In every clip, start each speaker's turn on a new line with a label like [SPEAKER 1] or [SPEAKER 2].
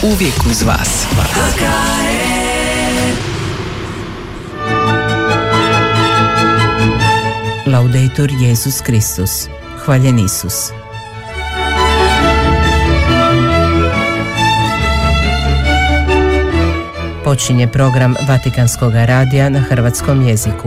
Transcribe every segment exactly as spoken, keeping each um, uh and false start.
[SPEAKER 1] uvijek uz vas.
[SPEAKER 2] Laudetur Jesus Kristus. Hvaljen Isus. Počinje program Vatikanskog radija na hrvatskom jeziku.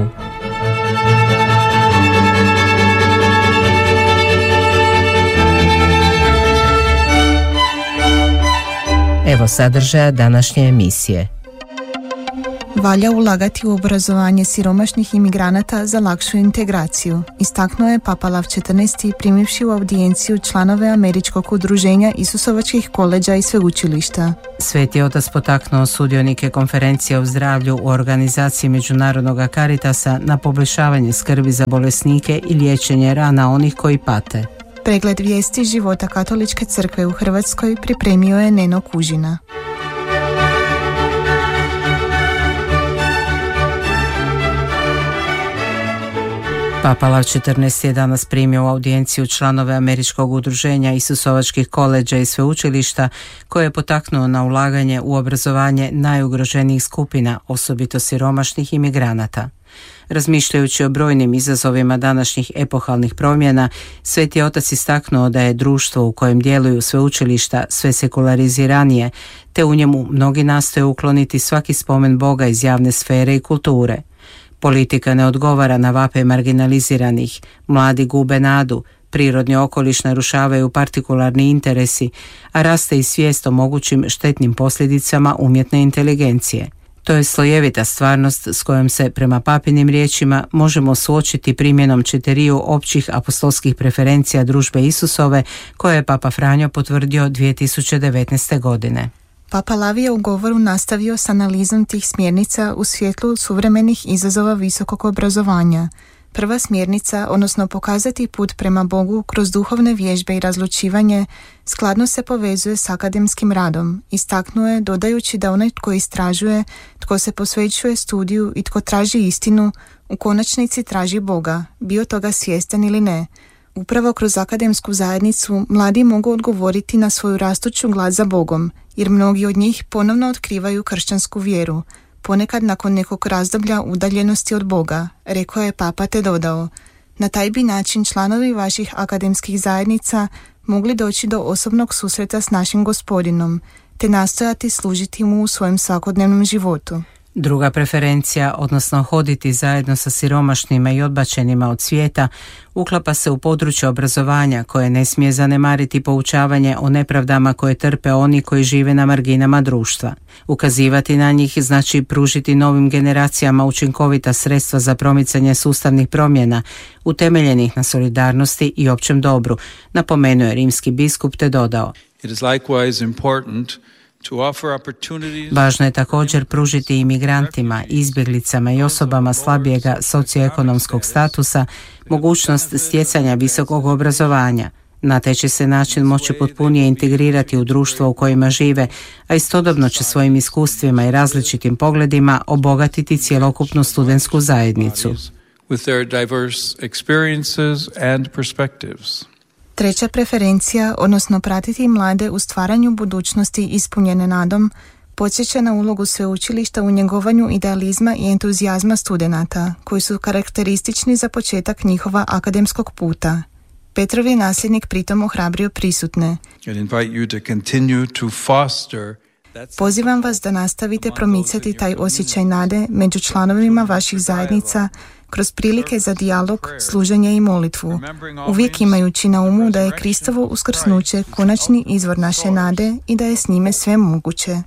[SPEAKER 2] Evo sadržaja današnje emisije.
[SPEAKER 3] Valja ulagati u obrazovanje siromašnih imigranata za lakšu integraciju, istaknuo je Papa Lav četrnaesti primivši u audijenciju članove Američkog udruženja Isusovačkih koleđa i sveučilišta.
[SPEAKER 2] Sveti otac potaknuo sudionike konferencije o zdravlju u organizaciji Međunarodnog Caritasa na poboljšavanje skrbi za bolesnike i liječenje rana onih koji pate.
[SPEAKER 3] Pregled vijesti života Katoličke crkve u Hrvatskoj pripremio je Neno Kužina.
[SPEAKER 2] Papa Lav četrnaesti je danas primio u audijenciju članove Američkog udruženja Isusovačkih koleđa i sveučilišta koje je potaknuo na ulaganje u obrazovanje najugroženijih skupina, osobito siromašnih imigranata. Razmišljajući o brojnim izazovima današnjih epohalnih promjena, Sveti otac istaknuo da je društvo u kojem djeluju sveučilišta sve sekulariziranije, te u njemu mnogi nastoje ukloniti svaki spomen Boga iz javne sfere i kulture. Politika ne odgovara na vape marginaliziranih, mladi gube nadu, prirodni okoliš narušavaju partikularni interesi, a raste i svijest o mogućim štetnim posljedicama umjetne inteligencije. To je slojevita stvarnost s kojom se, prema papinim riječima, možemo suočiti primjenom četiriju općih apostolskih preferencija družbe Isusove koje je Papa Franjo potvrdio dvije tisuće devetnaeste. godine.
[SPEAKER 3] Papa Lav je u govoru nastavio s analizom tih smjernica u svjetlu suvremenih izazova visokog obrazovanja. Prva smjernica, odnosno pokazati put prema Bogu kroz duhovne vježbe i razlučivanje, skladno se povezuje s akademskim radom. Istaknuo je dodajući da onaj tko istražuje, tko se posvećuje studiju i tko traži istinu, u konačnici traži Boga, bio toga svjestan ili ne. Upravo kroz akademsku zajednicu mladi mogu odgovoriti na svoju rastuću glad za Bogom, jer mnogi od njih ponovno otkrivaju kršćansku vjeru, ponekad nakon nekog razdoblja udaljenosti od Boga, rekao je Papa te dodao. Na taj bi način članovi vaših akademskih zajednica mogli doći do osobnog susreta s našim Gospodinom, te nastojati služiti mu u svojem svakodnevnom životu.
[SPEAKER 2] Druga preferencija, odnosno hoditi zajedno sa siromašnima i odbačenima od svijeta, uklapa se u područje obrazovanja koje ne smije zanemariti poučavanje o nepravdama koje trpe oni koji žive na marginama društva. Ukazivati na njih znači pružiti novim generacijama učinkovita sredstva za promicanje sustavnih promjena, utemeljenih na solidarnosti i općem dobru, napomenuo je rimski biskup te dodao.
[SPEAKER 4] It is likewise important
[SPEAKER 2] Važno je također pružiti imigrantima, izbjeglicama i osobama slabijega socioekonomskog statusa mogućnost stjecanja visokog obrazovanja. Na taj će se način moći potpunije integrirati u društvo u kojima žive, a istodobno će svojim iskustvima i različitim pogledima obogatiti cjelokupnu studentsku zajednicu.
[SPEAKER 3] Treća preferencija, odnosno pratiti mlade u stvaranju budućnosti ispunjene nadom, podsjeća na ulogu sveučilišta u njegovanju idealizma i entuzijazma studenata, koji su karakteristični za početak njihova akademskog puta. Petrov je nasljednik pritom ohrabrio prisutne. Pozivam vas da nastavite promicati taj osjećaj nade među članovima vaših zajednica kroz prilike za dijalog, služenje i molitvu, uvijek imajući na umu da je Kristovo uskrsnuće konačni izvor naše nade i da je s njime sve moguće.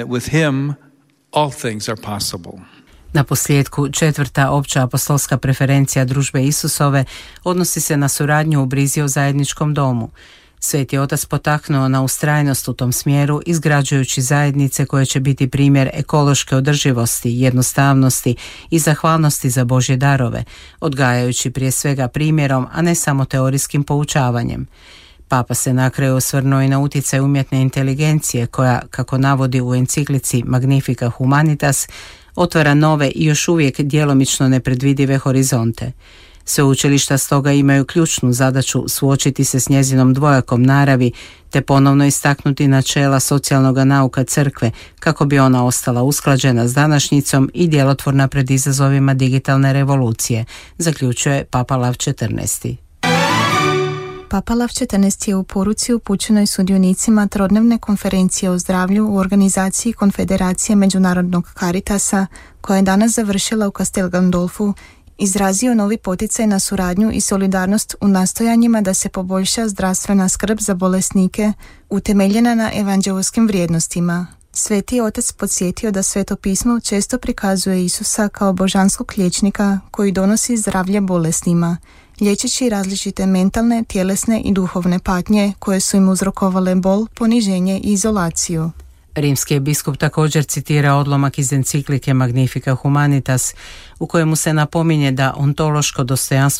[SPEAKER 2] Na posljedku, četvrta opća apostolska preferencija družbe Isusove odnosi se na suradnju u brizi o zajedničkom domu. Sveti otac potaknuo na ustrajnost u tom smjeru, izgrađujući zajednice koje će biti primjer ekološke održivosti, jednostavnosti i zahvalnosti za Božje darove, odgajajući prije svega primjerom, a ne samo teorijskim poučavanjem. Papa se na kraju osvrnuo i na utjecaj umjetne inteligencije koja, kako navodi u enciklici Magnifica Humanitas, otvara nove i još uvijek djelomično nepredvidive horizonte. Sveučilišta stoga imaju ključnu zadaću suočiti se s njezinom dvojakom naravi te ponovno istaknuti načela socijalnog nauka crkve kako bi ona ostala usklađena s današnjicom i djelotvorna pred izazovima digitalne revolucije, zaključuje Papa Lav četrnaesti.
[SPEAKER 3] Papa Lav četrnaesti je u poruci upućenoj sudionicima trodnevne konferencije o zdravlju u organizaciji Konfederacije Međunarodnog Caritasa, koja je danas završila u Castel Gandolfu, izrazio novi poticaj na suradnju i solidarnost u nastojanjima da se poboljša zdravstvena skrb za bolesnike utemeljena na evanđeoskim vrijednostima. Sveti otac podsjetio da Sveto pismo često prikazuje Isusa kao božanskog liječnika koji donosi zdravlje bolesnima, liječeći različite mentalne, tjelesne i duhovne patnje koje su im uzrokovale bol, poniženje i izolaciju.
[SPEAKER 2] Rimski je biskup također citira odlomak iz enciklike Magnifica Humanitas u kojemu se napominje da ontološko dostojanstvo